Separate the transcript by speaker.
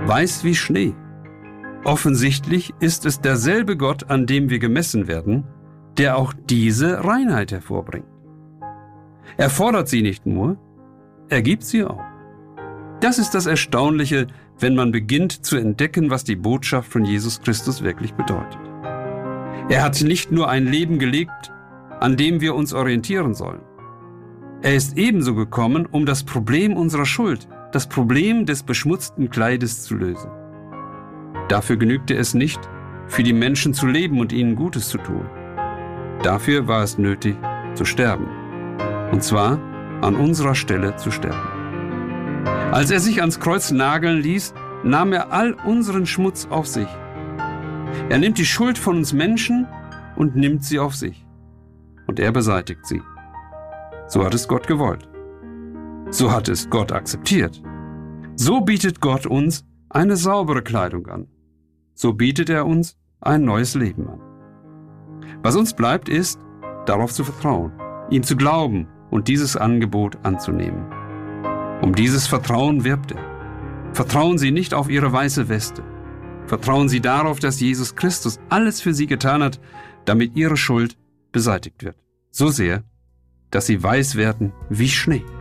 Speaker 1: weiß wie Schnee. Offensichtlich ist es derselbe Gott, an dem wir gemessen werden, der auch diese Reinheit hervorbringt. Er fordert sie nicht nur, er gibt sie auch. Das ist das Erstaunliche, wenn man beginnt zu entdecken, was die Botschaft von Jesus Christus wirklich bedeutet. Er hat nicht nur ein Leben gelebt, an dem wir uns orientieren sollen. Er ist ebenso gekommen, um das Problem unserer Schuld, das Problem des beschmutzten Kleides zu lösen. Dafür genügte es nicht, für die Menschen zu leben und ihnen Gutes zu tun. Dafür war es nötig, zu sterben. Und zwar an unserer Stelle zu sterben. Als er sich ans Kreuz nageln ließ, nahm er all unseren Schmutz auf sich. Er nimmt die Schuld von uns Menschen und nimmt sie auf sich. Und er beseitigt sie. So hat es Gott gewollt. So hat es Gott akzeptiert. So bietet Gott uns eine saubere Kleidung an. So bietet er uns ein neues Leben an. Was uns bleibt, ist, darauf zu vertrauen, ihm zu glauben und dieses Angebot anzunehmen. Um dieses Vertrauen wirbt er. Vertrauen Sie nicht auf Ihre weiße Weste. Vertrauen Sie darauf, dass Jesus Christus alles für Sie getan hat, damit Ihre Schuld beseitigt wird. So sehr, dass Sie weiß werden wie Schnee.